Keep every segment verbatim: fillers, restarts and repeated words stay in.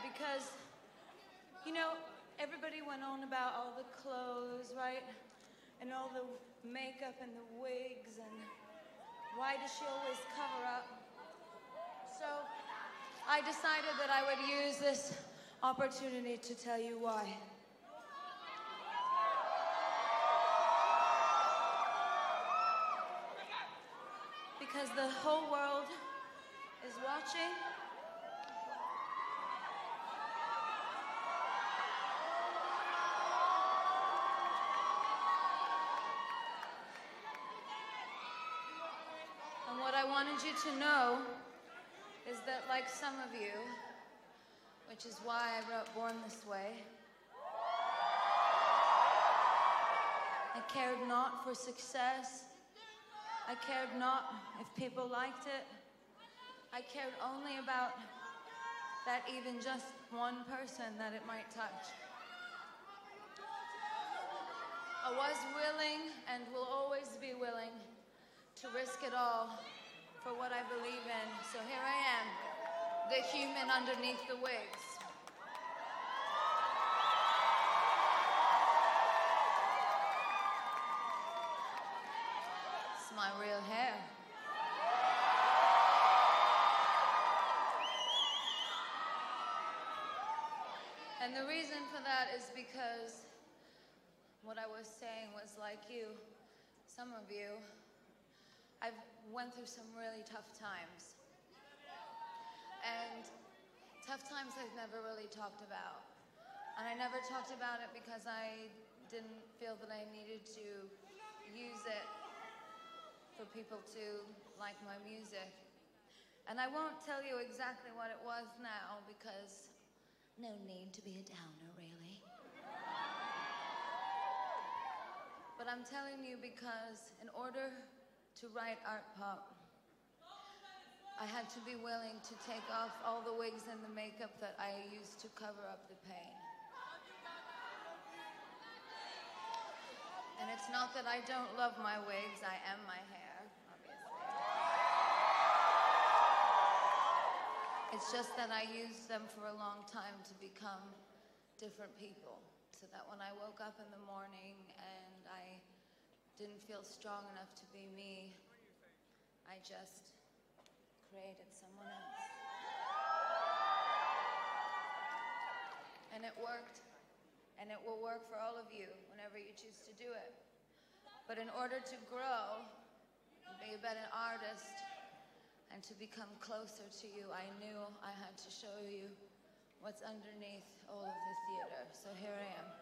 because, you know, everybody went on about all the clothes, right? And all the makeup and the wigs, and why does she always cover up? So I decided that I would use this opportunity to tell you why. Because the whole world is watching. And what I wanted you to know is that, like some of you, which is why I wrote Born This Way, I cared not for success. I cared not if people liked it. I cared only about that even just one person that it might touch. I was willing and will always be willing to risk it all for what I believe in. So here I am, the human underneath the wigs. It's my real hair. And the reason for that is because what I was saying was, like you, some of you, I've went through some really tough times. And tough times I've never really talked about. And I never talked about it because I didn't feel that I needed to use it for people to like my music. And I won't tell you exactly what it was now, because no need to be a downer, really. But I'm telling you because in order to write art pop, I had to be willing to take off all the wigs and the makeup that I used to cover up the pain. And it's not that I don't love my wigs, I am my hair, obviously. It's just that I used them for a long time to become different people, so that when I woke up in the morning and I didn't feel strong enough to be me, I just created someone else. And it worked, and it will work for all of you whenever you choose to do it. But in order to grow, and be a better artist, and to become closer to you, I knew I had to show you what's underneath all of the theater. So here I am.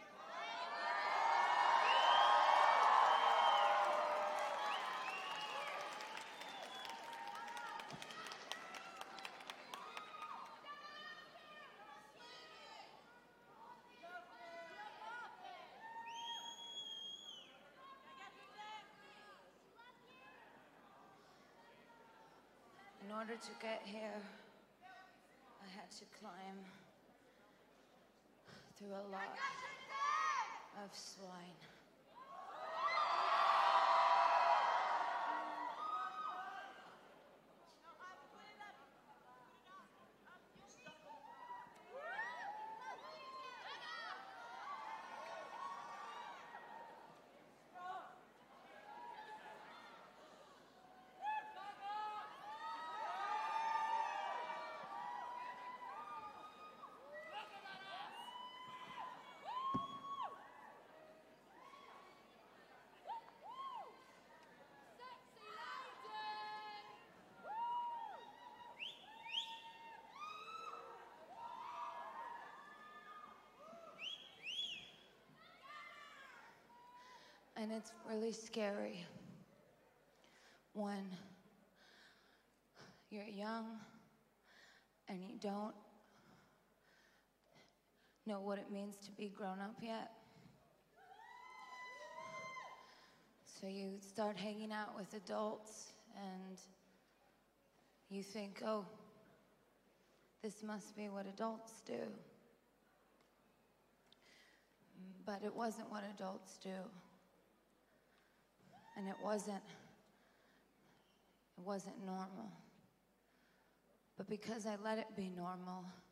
In order to get here, I had to climb through a lot of swine. And it's really scary when you're young and you don't know what it means to be grown up yet. So you start hanging out with adults and you think, oh, this must be what adults do. But it wasn't what adults do. And it wasn't, it wasn't normal. But because I let it be normal,